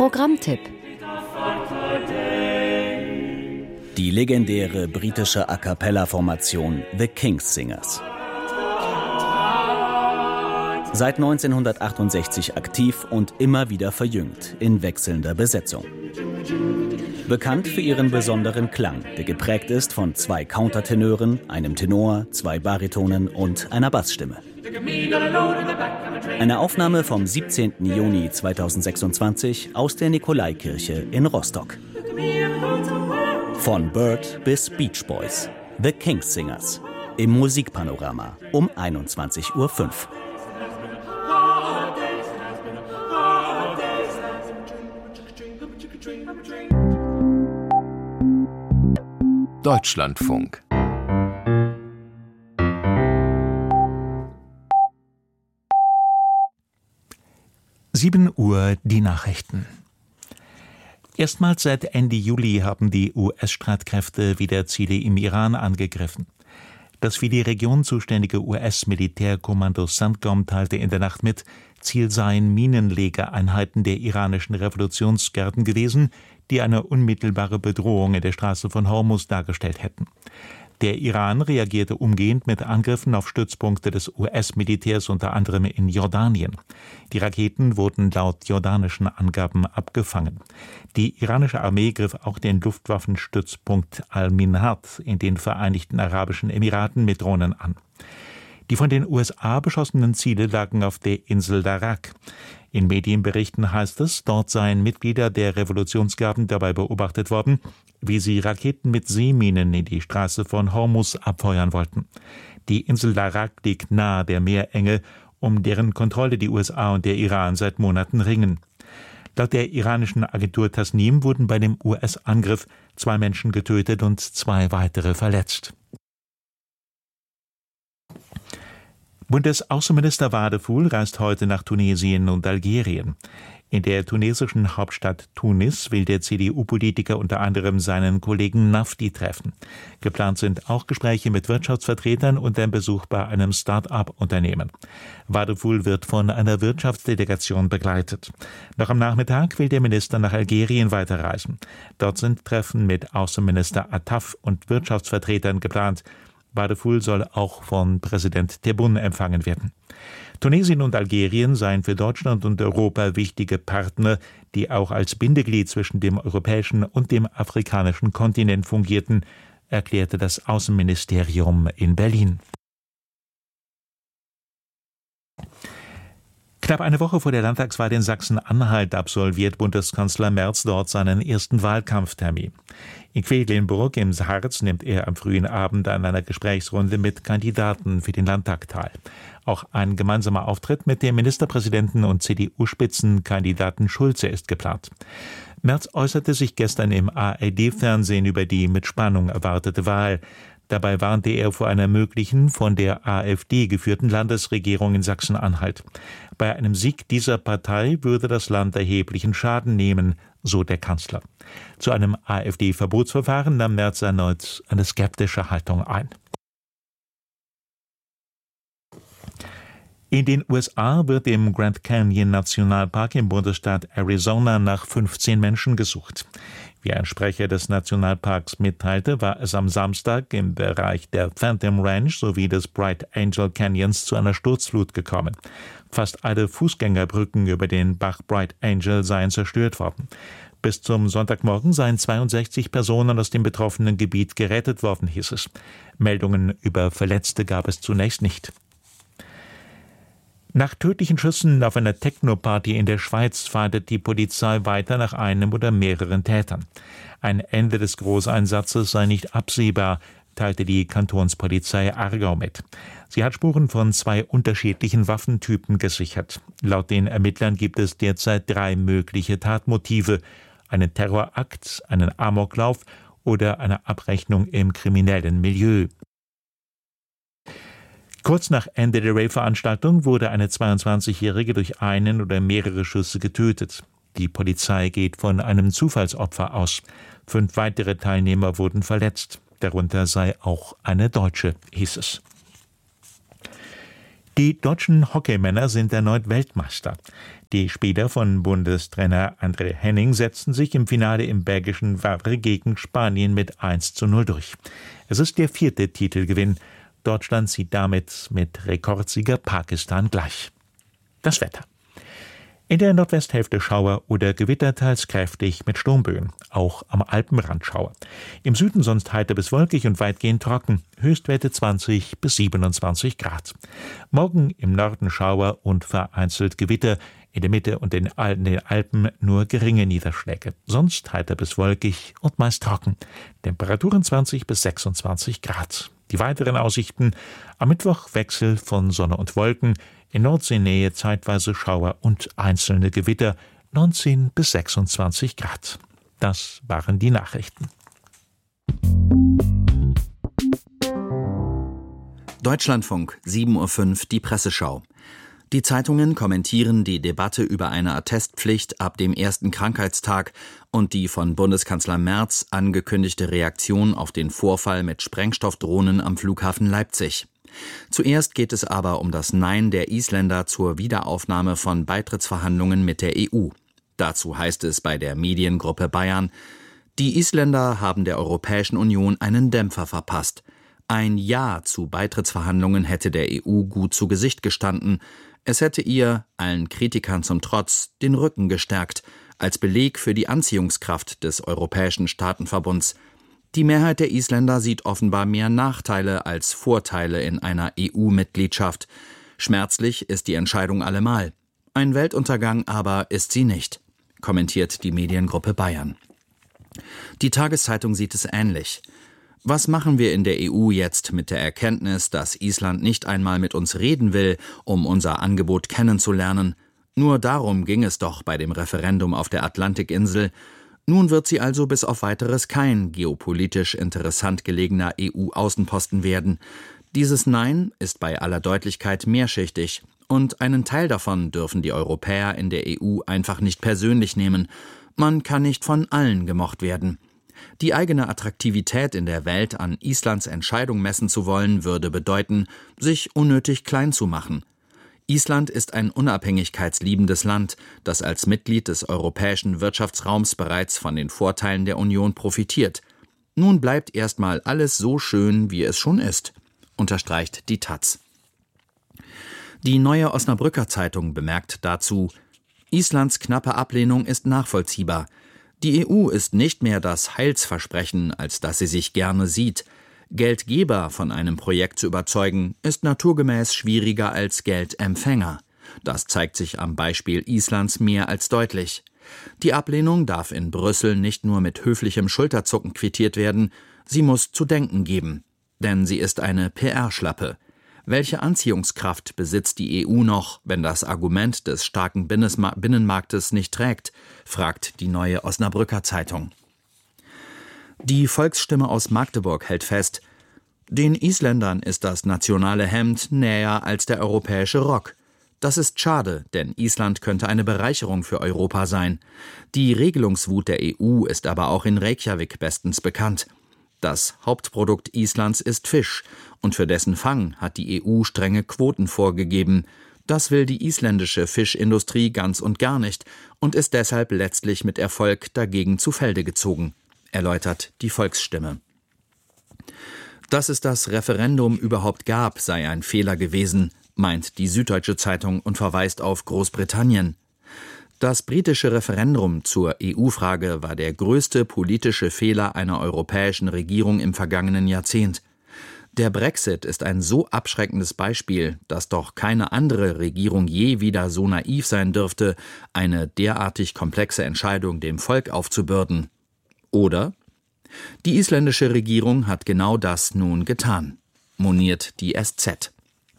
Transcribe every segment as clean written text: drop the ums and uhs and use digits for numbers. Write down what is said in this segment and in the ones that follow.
Programmtipp. Die legendäre britische A-cappella-Formation The King's Singers. Seit 1968 aktiv und immer wieder verjüngt, in wechselnder Besetzung. Bekannt für ihren besonderen Klang, der geprägt ist von 2 Countertenören, einem Tenor, 2 Baritonen und einer Bassstimme. Eine Aufnahme vom 17. Juni 2026 aus der Nikolaikirche in Rostock. Von Bird bis Beach Boys, The King's Singers, im Musikpanorama um 21:05 Uhr. Deutschlandfunk. Uhr die Nachrichten. Erstmals seit Ende Juli haben die US-Streitkräfte wieder Ziele im Iran angegriffen. Das für die Region zuständige US-Militärkommando CENTCOM teilte in der Nacht mit, Ziel seien Minenlegereinheiten der iranischen Revolutionsgarden gewesen, die eine unmittelbare Bedrohung in der Straße von Hormuz dargestellt hätten. Der Iran reagierte umgehend mit Angriffen auf Stützpunkte des US-Militärs, unter anderem in Jordanien. Die Raketen wurden laut jordanischen Angaben abgefangen. Die iranische Armee griff auch den Luftwaffenstützpunkt Al-Minhad in den Vereinigten Arabischen Emiraten mit Drohnen an. Die von den USA beschossenen Ziele lagen auf der Insel Darak. In Medienberichten heißt es, dort seien Mitglieder der Revolutionsgarden dabei beobachtet worden, wie sie Raketen mit Seeminen in die Straße von Hormuz abfeuern wollten. Die Insel Darak liegt nahe der Meerenge, um deren Kontrolle die USA und der Iran seit Monaten ringen. Laut der iranischen Agentur Tasnim wurden bei dem US-Angriff 2 Menschen getötet und 2 weitere verletzt. Bundesaußenminister Wadefuhl reist heute nach Tunesien und Algerien. In der tunesischen Hauptstadt Tunis will der CDU-Politiker unter anderem seinen Kollegen Nafti treffen. Geplant sind auch Gespräche mit Wirtschaftsvertretern und ein Besuch bei einem Start-up-Unternehmen. Wadefuhl wird von einer Wirtschaftsdelegation begleitet. Noch am Nachmittag will der Minister nach Algerien weiterreisen. Dort sind Treffen mit Außenminister Attaf und Wirtschaftsvertretern geplant. Wadefuhl soll auch von Präsident Tebboune empfangen werden. Tunesien und Algerien seien für Deutschland und Europa wichtige Partner, die auch als Bindeglied zwischen dem europäischen und dem afrikanischen Kontinent fungierten, erklärte das Außenministerium in Berlin. Knapp eine Woche vor der Landtagswahl in Sachsen-Anhalt absolviert Bundeskanzler Merz dort seinen ersten Wahlkampftermin. In Quedlinburg im Harz nimmt er am frühen Abend an einer Gesprächsrunde mit Kandidaten für den Landtag teil. Auch ein gemeinsamer Auftritt mit dem Ministerpräsidenten und CDU-Spitzenkandidaten Schulze ist geplant. Merz äußerte sich gestern im ARD-Fernsehen über die mit Spannung erwartete Wahl. Dabei warnte er vor einer möglichen, von der AfD geführten Landesregierung in Sachsen-Anhalt. Bei einem Sieg dieser Partei würde das Land erheblichen Schaden nehmen, so der Kanzler. Zu einem AfD-Verbotsverfahren nahm Merz erneut eine skeptische Haltung ein. In den USA wird im Grand Canyon Nationalpark im Bundesstaat Arizona nach 15 Menschen gesucht. Wie ein Sprecher des Nationalparks mitteilte, war es am Samstag im Bereich der Phantom Ranch sowie des Bright Angel Canyons zu einer Sturzflut gekommen. Fast alle Fußgängerbrücken über den Bach Bright Angel seien zerstört worden. Bis zum Sonntagmorgen seien 62 Personen aus dem betroffenen Gebiet gerettet worden, hieß es. Meldungen über Verletzte gab es zunächst nicht. Nach tödlichen Schüssen auf einer Techno-Party in der Schweiz fahndet die Polizei weiter nach einem oder mehreren Tätern. Ein Ende des Großeinsatzes sei nicht absehbar, teilte die Kantonspolizei Aargau mit. Sie hat Spuren von 2 unterschiedlichen Waffentypen gesichert. Laut den Ermittlern gibt es derzeit 3 mögliche Tatmotive: einen Terrorakt, einen Amoklauf oder eine Abrechnung im kriminellen Milieu. Kurz nach Ende der Rave-Veranstaltung wurde eine 22-Jährige durch einen oder mehrere Schüsse getötet. Die Polizei geht von einem Zufallsopfer aus. 5 weitere Teilnehmer wurden verletzt. Darunter sei auch eine Deutsche, hieß es. Die deutschen Hockeymänner sind erneut Weltmeister. Die Spieler von Bundestrainer André Henning setzten sich im Finale im belgischen Wavre gegen Spanien mit 1:0 durch. Es ist der 4. Titelgewinn. Deutschland zieht damit mit Rekordsieger Pakistan gleich. Das Wetter. In der Nordwesthälfte Schauer oder Gewitter, teils kräftig mit Sturmböen, auch am Alpenrand Schauer. Im Süden sonst heiter bis wolkig und weitgehend trocken, Höchstwerte 20 bis 27 Grad. Morgen im Norden Schauer und vereinzelt Gewitter, in der Mitte und in den Alpen nur geringe Niederschläge. Sonst heiter bis wolkig und meist trocken. Temperaturen 20 bis 26 Grad. Die weiteren Aussichten: am Mittwoch Wechsel von Sonne und Wolken, in Nordseenähe zeitweise Schauer und einzelne Gewitter, 19 bis 26 Grad. Das waren die Nachrichten. Deutschlandfunk, 7:05 Uhr, die Presseschau. Die Zeitungen kommentieren die Debatte über eine Attestpflicht ab dem ersten Krankheitstag und die von Bundeskanzler Merz angekündigte Reaktion auf den Vorfall mit Sprengstoffdrohnen am Flughafen Leipzig. Zuerst geht es aber um das Nein der Isländer zur Wiederaufnahme von Beitrittsverhandlungen mit der EU. Dazu heißt es bei der Mediengruppe Bayern: Die Isländer haben der Europäischen Union einen Dämpfer verpasst. Ein Ja zu Beitrittsverhandlungen hätte der EU gut zu Gesicht gestanden. Es hätte ihr, allen Kritikern zum Trotz, den Rücken gestärkt, als Beleg für die Anziehungskraft des Europäischen Staatenverbunds. Die Mehrheit der Isländer sieht offenbar mehr Nachteile als Vorteile in einer EU-Mitgliedschaft. Schmerzlich ist die Entscheidung allemal. Ein Weltuntergang aber ist sie nicht, kommentiert die Mediengruppe Bayern. Die Tageszeitung sieht es ähnlich. Was machen wir in der EU jetzt mit der Erkenntnis, dass Island nicht einmal mit uns reden will, um unser Angebot kennenzulernen? Nur darum ging es doch bei dem Referendum auf der Atlantikinsel. Nun wird sie also bis auf Weiteres kein geopolitisch interessant gelegener EU-Außenposten werden. Dieses Nein ist bei aller Deutlichkeit mehrschichtig, und einen Teil davon dürfen die Europäer in der EU einfach nicht persönlich nehmen. Man kann nicht von allen gemocht werden. Die eigene Attraktivität in der Welt an Islands Entscheidung messen zu wollen, würde bedeuten, sich unnötig klein zu machen. Island ist ein unabhängigkeitsliebendes Land, das als Mitglied des europäischen Wirtschaftsraums bereits von den Vorteilen der Union profitiert. Nun bleibt erstmal alles so schön, wie es schon ist, unterstreicht die taz. Die Neue Osnabrücker Zeitung bemerkt dazu: Islands knappe Ablehnung ist nachvollziehbar. Die EU ist nicht mehr das Heilsversprechen, als das sie sich gerne sieht. Geldgeber von einem Projekt zu überzeugen, ist naturgemäß schwieriger als Geldempfänger. Das zeigt sich am Beispiel Islands mehr als deutlich. Die Ablehnung darf in Brüssel nicht nur mit höflichem Schulterzucken quittiert werden, sie muss zu denken geben. Denn sie ist eine PR-Schlappe. Welche Anziehungskraft besitzt die EU noch, wenn das Argument des starken Binnenmarktes nicht trägt, fragt die Neue Osnabrücker Zeitung. Die Volksstimme aus Magdeburg hält fest: Den Isländern ist das nationale Hemd näher als der europäische Rock. Das ist schade, denn Island könnte eine Bereicherung für Europa sein. Die Regelungswut der EU ist aber auch in Reykjavik bestens bekannt. Das Hauptprodukt Islands ist Fisch, und für dessen Fang hat die EU strenge Quoten vorgegeben. Das will die isländische Fischindustrie ganz und gar nicht und ist deshalb letztlich mit Erfolg dagegen zu Felde gezogen, erläutert die Volksstimme. Dass es das Referendum überhaupt gab, sei ein Fehler gewesen, meint die Süddeutsche Zeitung und verweist auf Großbritannien. Das britische Referendum zur EU-Frage war der größte politische Fehler einer europäischen Regierung im vergangenen Jahrzehnt. Der Brexit ist ein so abschreckendes Beispiel, dass doch keine andere Regierung je wieder so naiv sein dürfte, eine derartig komplexe Entscheidung dem Volk aufzubürden. Oder? Die isländische Regierung hat genau das nun getan, moniert die SZ.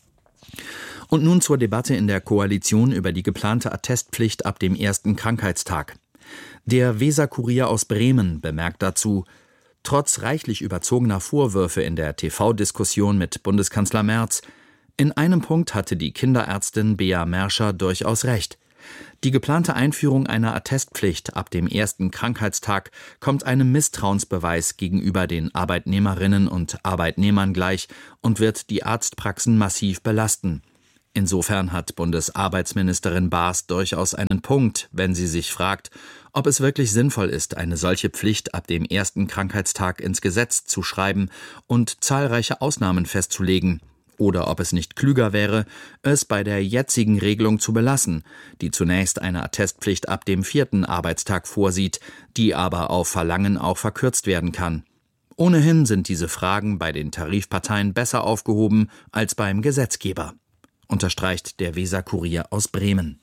Und nun zur Debatte in der Koalition über die geplante Attestpflicht ab dem ersten Krankheitstag. Der Weser-Kurier aus Bremen bemerkt dazu: Trotz reichlich überzogener Vorwürfe in der TV-Diskussion mit Bundeskanzler Merz, in einem Punkt hatte die Kinderärztin Bea Merscher durchaus recht. Die geplante Einführung einer Attestpflicht ab dem ersten Krankheitstag kommt einem Misstrauensbeweis gegenüber den Arbeitnehmerinnen und Arbeitnehmern gleich und wird die Arztpraxen massiv belasten. Insofern hat Bundesarbeitsministerin Baas durchaus einen Punkt, wenn sie sich fragt, ob es wirklich sinnvoll ist, eine solche Pflicht ab dem ersten Krankheitstag ins Gesetz zu schreiben und zahlreiche Ausnahmen festzulegen, oder ob es nicht klüger wäre, es bei der jetzigen Regelung zu belassen, die zunächst eine Attestpflicht ab dem 4. Arbeitstag vorsieht, die aber auf Verlangen auch verkürzt werden kann. Ohnehin sind diese Fragen bei den Tarifparteien besser aufgehoben als beim Gesetzgeber, unterstreicht der Weser-Kurier aus Bremen.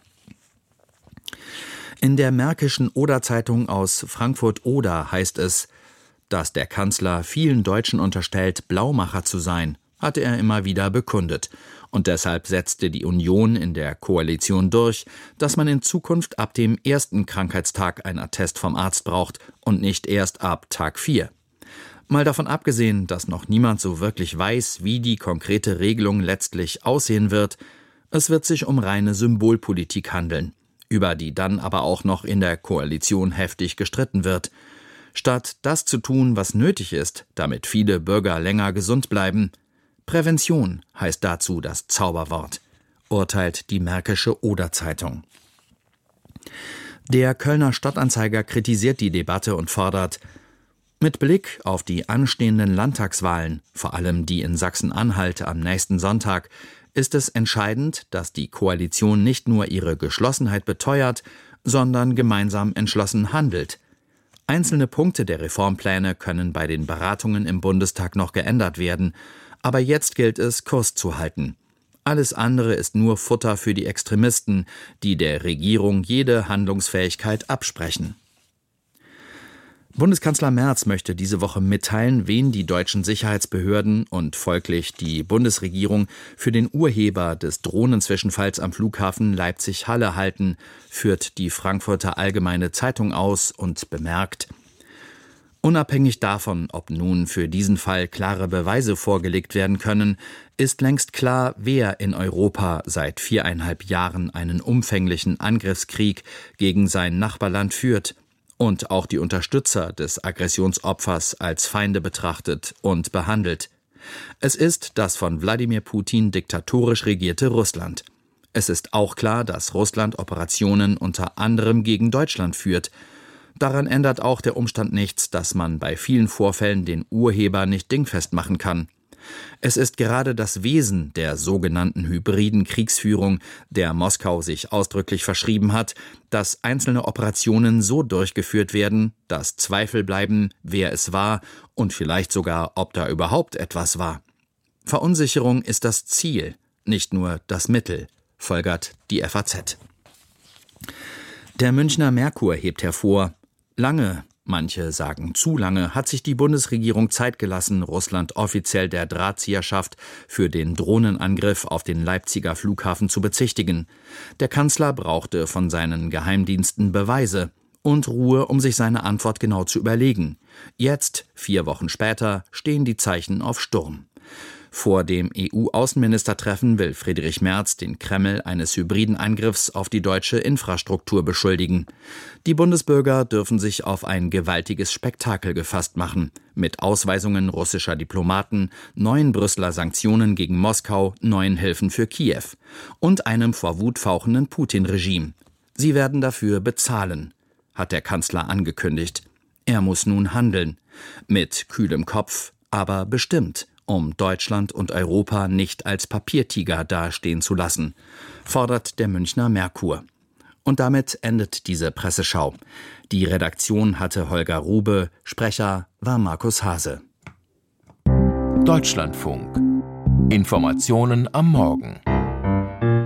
In der Märkischen Oder-Zeitung aus Frankfurt-Oder heißt es, dass der Kanzler vielen Deutschen unterstellt, Blaumacher zu sein, hatte er immer wieder bekundet. Und deshalb setzte die Union in der Koalition durch, dass man in Zukunft ab dem 1. Krankheitstag ein Attest vom Arzt braucht und nicht erst ab Tag 4. Mal davon abgesehen, dass noch niemand so wirklich weiß, wie die konkrete Regelung letztlich aussehen wird, es wird sich um reine Symbolpolitik handeln, über die dann aber auch noch in der Koalition heftig gestritten wird. Statt das zu tun, was nötig ist, damit viele Bürger länger gesund bleiben, Prävention heißt dazu das Zauberwort, urteilt die Märkische Oder-Zeitung. Der Kölner Stadtanzeiger kritisiert die Debatte und fordert: Mit Blick auf die anstehenden Landtagswahlen, vor allem die in Sachsen-Anhalt am nächsten Sonntag, ist es entscheidend, dass die Koalition nicht nur ihre Geschlossenheit beteuert, sondern gemeinsam entschlossen handelt. Einzelne Punkte der Reformpläne können bei den Beratungen im Bundestag noch geändert werden, aber jetzt gilt es, Kurs zu halten. Alles andere ist nur Futter für die Extremisten, die der Regierung jede Handlungsfähigkeit absprechen. Bundeskanzler Merz möchte diese Woche mitteilen, wen die deutschen Sicherheitsbehörden und folglich die Bundesregierung für den Urheber des Drohnenzwischenfalls am Flughafen Leipzig-Halle halten, führt die Frankfurter Allgemeine Zeitung aus und bemerkt: Unabhängig davon, ob nun für diesen Fall klare Beweise vorgelegt werden können, ist längst klar, wer in Europa seit 4,5 Jahren einen umfänglichen Angriffskrieg gegen sein Nachbarland führt und auch die Unterstützer des Aggressionsopfers als Feinde betrachtet und behandelt. Es ist das von Wladimir Putin diktatorisch regierte Russland. Es ist auch klar, dass Russland Operationen unter anderem gegen Deutschland führt. Daran ändert auch der Umstand nichts, dass man bei vielen Vorfällen den Urheber nicht dingfest machen kann. Es ist gerade das Wesen der sogenannten hybriden Kriegsführung, der Moskau sich ausdrücklich verschrieben hat, dass einzelne Operationen so durchgeführt werden, dass Zweifel bleiben, wer es war und vielleicht sogar, ob da überhaupt etwas war. Verunsicherung ist das Ziel, nicht nur das Mittel, folgert die FAZ. Der Münchner Merkur hebt hervor: Lange, manche sagen zu lange, hat sich die Bundesregierung Zeit gelassen, Russland offiziell der Drahtzieherschaft für den Drohnenangriff auf den Leipziger Flughafen zu bezichtigen. Der Kanzler brauchte von seinen Geheimdiensten Beweise und Ruhe, um sich seine Antwort genau zu überlegen. Jetzt, 4 Wochen später, stehen die Zeichen auf Sturm. Vor dem EU-Außenministertreffen will Friedrich Merz den Kreml eines hybriden Angriffs auf die deutsche Infrastruktur beschuldigen. Die Bundesbürger dürfen sich auf ein gewaltiges Spektakel gefasst machen, mit Ausweisungen russischer Diplomaten, neuen Brüsseler Sanktionen gegen Moskau, neuen Hilfen für Kiew und einem vor Wut fauchenden Putin-Regime. Sie werden dafür bezahlen, hat der Kanzler angekündigt. Er muss nun handeln, mit kühlem Kopf, aber bestimmt, um Deutschland und Europa nicht als Papiertiger dastehen zu lassen, fordert der Münchner Merkur. Und damit endet diese Presseschau. Die Redaktion hatte Holger Rube, Sprecher war Markus Hase. Deutschlandfunk. Informationen am Morgen.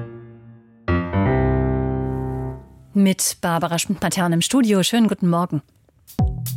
Mit Barbara Schmidt-Matern im Studio. Schönen guten Morgen.